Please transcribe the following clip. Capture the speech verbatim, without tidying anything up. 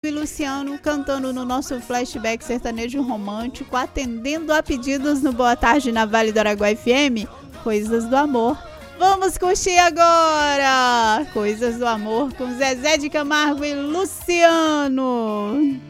e Luciano cantando no nosso flashback sertanejo romântico, atendendo a pedidos no Boa Tarde na Vale do Araguaia F M, Coisas do Amor. Vamos curtir agora Coisas do Amor com Zezé de Camargo e Luciano.